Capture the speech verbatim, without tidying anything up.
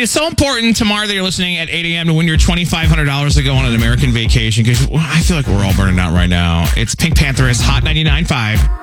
It is so important tomorrow that you're listening at eight a.m. to win your twenty-five hundred dollars to go on an American vacation because I feel like we're all burning out right now. It's Pink Pantherist Hot ninety-nine point five.